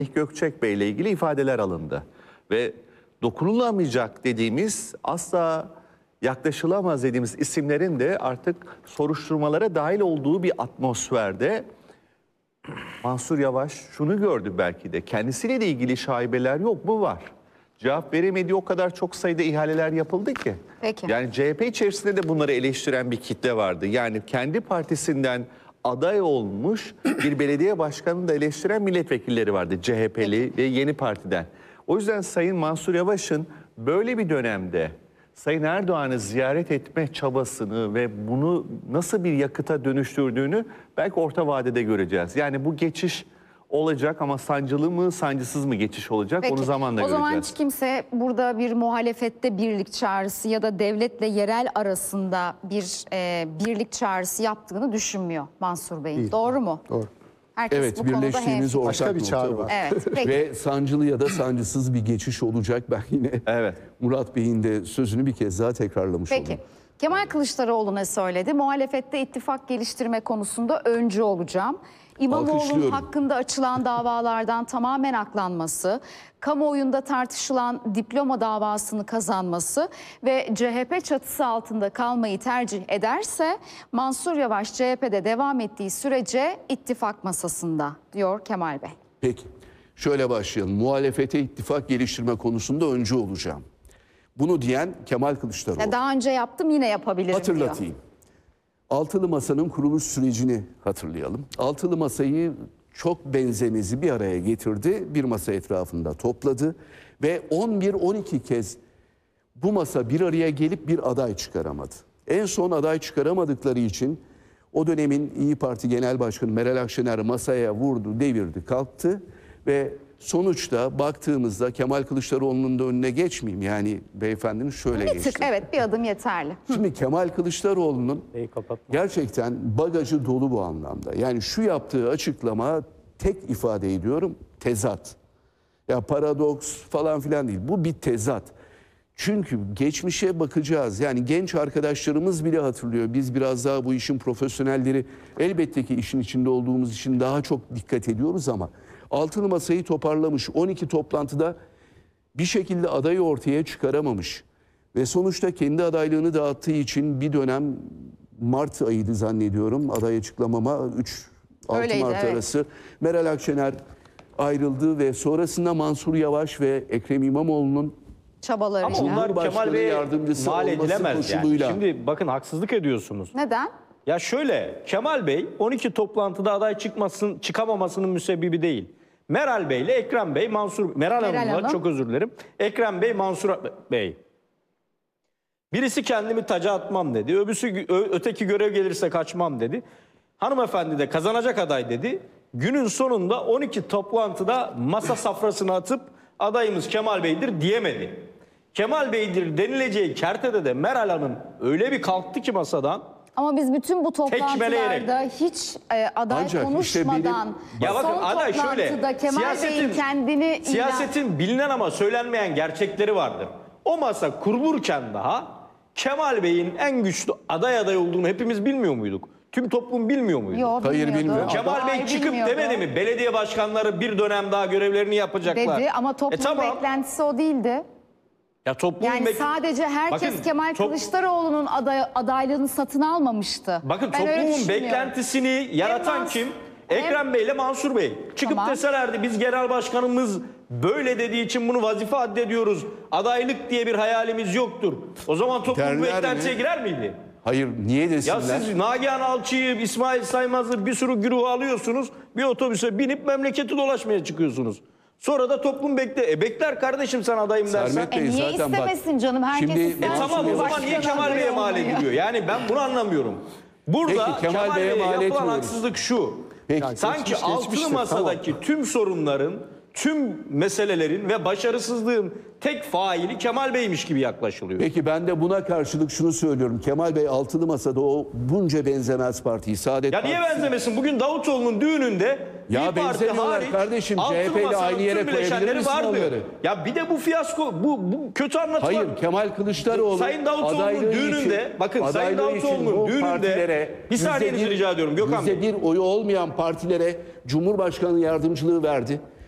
Gökçek Bey ile ilgili ifadeler alındı. Ve dokunulamayacak dediğimiz, asla yaklaşılamaz dediğimiz isimlerin de artık soruşturmalara dahil olduğu bir atmosferde Mansur Yavaş şunu gördü belki de. Kendisiyle de ilgili şaibeler yok mu? Var. Cevap veremediği o kadar çok sayıda ihaleler yapıldı ki. Peki. Yani CHP içerisinde de bunları eleştiren bir kitle vardı. Yani kendi partisinden aday olmuş bir belediye başkanını da eleştiren milletvekilleri vardı. CHP'li ve Yeni Parti'den. O yüzden Sayın Mansur Yavaş'ın böyle bir dönemde Sayın Erdoğan'ı ziyaret etme çabasını ve bunu nasıl bir yakıta dönüştürdüğünü belki orta vadede göreceğiz. Yani bu geçiş olacak ama sancılı mı, sancısız mı geçiş olacak? Peki, onu zamanla o göreceğiz. zaman hiç kimse burada bir muhalefette birlik çağrısı ya da devletle yerel arasında bir birlik çağrısı yaptığını düşünmüyor Mansur Bey'in. Değil. Doğru mu? Doğru. Herkes bu Evet, konuda birleştiğimiz hemfikir. ortak Başka bir çağrı nokta var. Evet, peki. Ve sancılı ya da sancısız bir geçiş olacak. Ben yine Evet. Murat Bey'in de sözünü bir kez daha tekrarlamış Peki. olayım. Kemal Kılıçdaroğlu ne söyledi? Muhalefette ittifak geliştirme konusunda öncü olacağım. İmamoğlu'nun Alkışlıyorum. hakkında açılan davalardan tamamen aklanması, kamuoyunda tartışılan diploma davasını kazanması ve CHP çatısı altında kalmayı tercih ederse Mansur Yavaş CHP'de devam ettiği sürece ittifak masasında, diyor Kemal Bey. Peki, şöyle başlayalım. Muhalefete ittifak geliştirme konusunda öncü olacağım. Bunu diyen Kemal Kılıçdaroğlu. Ya daha önce yaptım, yine yapabilirim Hatırlatayım. Altılı Masa'nın kuruluş sürecini hatırlayalım. Altılı Masa'yı çok benzemezi bir araya getirdi. Bir masa etrafında topladı ve 11-12 kez bu masa bir araya gelip bir aday çıkaramadı. En son aday çıkaramadıkları için o dönemin İyi Parti Genel Başkanı Meral Akşener masaya vurdu, devirdi, kalktı ve sonuçta baktığımızda Kemal Kılıçdaroğlu'nun da önüne geçmeyeyim. Yani beyefendinin şöyle Bir geçti. tık, evet, bir adım yeterli. Şimdi Kemal Kılıçdaroğlu'nun gerçekten bagajı dolu bu anlamda. Yani şu yaptığı açıklama, tek ifade ediyorum, tezat. Ya paradoks falan filan değil. Bu bir tezat. Çünkü geçmişe bakacağız. Yani genç arkadaşlarımız bile hatırlıyor. Biz biraz daha bu işin profesyonelleri, elbette ki işin içinde olduğumuz için daha çok dikkat ediyoruz ama Altılı Masa'yı toparlamış. 12 toplantıda bir şekilde adayı ortaya çıkaramamış. Ve sonuçta kendi adaylığını dağıttığı için bir dönem Mart ayıydı zannediyorum aday açıklamama 3-6 Öyleydi, Mart evet. arası Meral Akşener ayrıldı ve sonrasında Mansur Yavaş ve Ekrem İmamoğlu'nun Çabalarıyla. Ama onlar Cumhurbaşkanı Kemal Bey'e yardımcısı mal olması edilemez yani. koşuluyla. Şimdi bakın, haksızlık ediyorsunuz. Neden? Ya şöyle, Kemal Bey 12 toplantıda aday çıkamamasının müsebbibi değil. Meral Bey ile Ekrem Bey, Meral Hanım'la, Hanım. çok özür dilerim. Ekrem Bey, Mansur Bey. Birisi kendimi taca atmam dedi. Öteki görev gelirse kaçmam dedi. Hanımefendi de kazanacak aday dedi. Günün sonunda 12 toplantıda masa safrasını atıp adayımız Kemal Bey'dir diyemedi. Kemal Bey'dir denileceği kertede de Meral Hanım öyle bir kalktı ki masadan. Ama biz bütün bu toplantılarda hiç aday Ancak işte konuşmadan Ya bakın, son aday şöyle, toplantıda Kemal Bey'in kendini siyasetin bilinen ama söylenmeyen gerçekleri vardır. O masa kurulurken daha Kemal Bey'in en güçlü aday olduğunu hepimiz bilmiyor muyduk? Tüm toplum bilmiyor muydu? Yok, Hayır, bilmiyordu. bilmiyor. Kemal Bey Aday çıkıp bilmiyordu demedi mi? Belediye başkanları bir dönem daha görevlerini yapacaklar. Dedi ama toplumun Tamam. beklentisi o değildi. Ya toplumun Yani sadece herkes Bakın, Kemal Kılıçdaroğlu'nun adaylığını satın almamıştı. Bakın Ben öyle toplumun düşünmüyorum. beklentisini yaratan kim? Ekrem Bey ile Mansur Bey. Çıkıp Tamam. deselerdi biz genel başkanımız böyle dediği için bunu vazife addediyoruz. Adaylık diye bir hayalimiz yoktur. O zaman toplum bu Derler beklentiye mi? girer miydi? Hayır, niye desinler? Ya siz Nagihan Alçı'yı, İsmail Saymaz'ı, bir sürü güruhu alıyorsunuz. Bir otobüse binip memleketi dolaşmaya çıkıyorsunuz. Sonra da toplum bekler kardeşim sen adayım dersen. Sermet Bey, Niye zaten bak, istemesin canım? Herkes şimdi- ister. Tamam, o zaman niye Kemal Bey'e mal ediliyor? Yani ben bunu anlamıyorum. Burada Peki, Kemal Kemal Bey'e Bey'e mal yapılan etmiyoruz. haksızlık şu. Peki. Sanki Geçmiş, altılı geçmiştir, masadaki tüm sorunların, tüm meselelerin ve başarısızlığın tek faili Kemal Bey'miş gibi yaklaşılıyor. Peki ben de buna karşılık şunu söylüyorum. Kemal Bey Altılı Masa'da o bunca benzemez partiyi, Saadet Ya niye Partisi- benzemesin? Bugün Davutoğlu'nun düğününde Ya İYİ Parti benzemiyorlar hariç kardeşim. altılı CHP ile masanın aynı yere tüm koyabilir bileşenleri misin vardı. onları? Ya bir de bu fiyasko, bu kötü anlatılan. Hayır, Kemal Kılıçdaroğlu Sayın Davutoğlu'nun adaylığı düğününde, için- bakın Sayın adaylığı için Davutoğlu'nun bu düğününde, partilere bir saniyenizi rica ediyorum Gökhan Bey. %1 oyu olmayan partilere Cumhurbaşkanı yardımcılığı verdi.